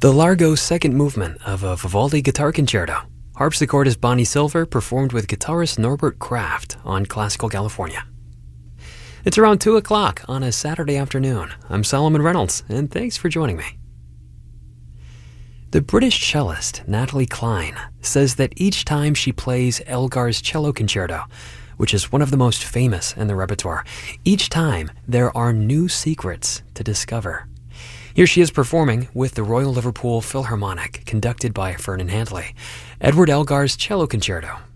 The Largo second movement of a Vivaldi guitar concerto. Harpsichordist Bonnie Silver performed with guitarist Norbert Kraft on Classical California. It's around 2 o'clock on a Saturday afternoon. I'm Solomon Reynolds, and thanks for joining me. The British cellist Natalie Cline says that each time she plays Elgar's Cello Concerto, which is one of the most famous in the repertoire, each time there are new secrets to discover. Here she is performing with the Royal Liverpool Philharmonic, conducted by Vernon Handley, Edward Elgar's Cello Concerto